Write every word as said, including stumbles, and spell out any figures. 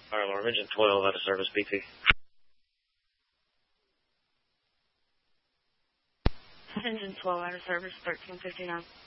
Fire alarm, engine twelve out of service, B P. Engine twelve out of service, thirteen fifty-nine.